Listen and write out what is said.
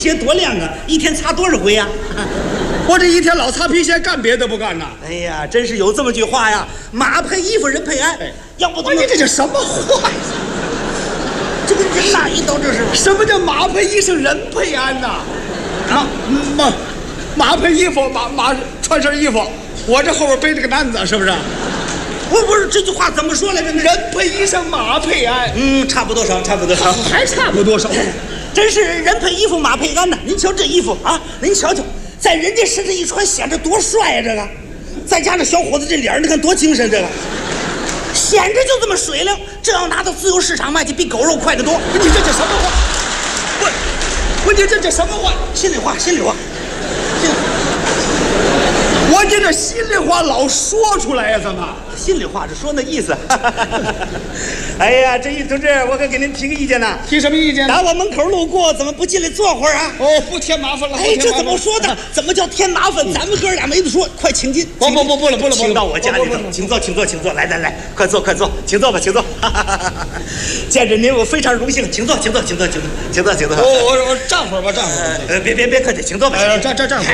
鞋多亮啊！一天擦多少回呀？ 我这一天老擦皮鞋，干别的不干呐。 哎呀，真是有这么句话呀：马配衣服，人配鞍。要不怎么？ 你这叫什么话呀？ 这个人哪一刀这是？ 什么叫马配衣裳，人配鞍呐？马配衣服，马穿身衣服，我这后边背着个担子，是不是？ 不是这句话怎么说来着？ 人配衣裳，马配鞍。 差不多少，差不多少， 还差不多少。 真是人配衣服，马配鞍呐！您瞧这衣服啊，您瞧瞧，在人家身上一穿，显着多帅呀！这个，再加上小伙子这脸，你看多精神，这个显着就这么水灵。这要拿到自由市场卖去，比狗肉快得多。 你这叫什么话？不，你这叫什么话？ 心里话，心里话。 我这个心里话老说出来呀，怎么？ 心里话，这说那意思。哎呀，这一同志，我可给您提个意见呐。 提什么意见？ 打我门口路过，怎么不进来坐会儿啊？ 哦，不添麻烦了。 哎，这怎么说的？怎么叫添麻烦？咱们哥俩没得说，快请进。 不了， 请到我家里头，请坐，请坐，请坐。来，快坐，快坐，请坐吧，请坐。见着您，我非常荣幸，请坐，请坐，请坐，请坐，请坐，请坐。 我站会儿吧，站会儿。 别客气，请坐吧。 站会儿。